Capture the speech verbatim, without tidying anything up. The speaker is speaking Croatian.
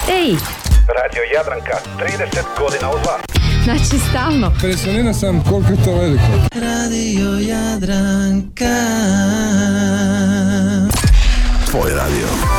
Ej! Radio Jadranka, trideset godina uz vas. Znači stalno. Impresioniran sam koliko je to veliko. Radio Jadranka. Tvoj radio.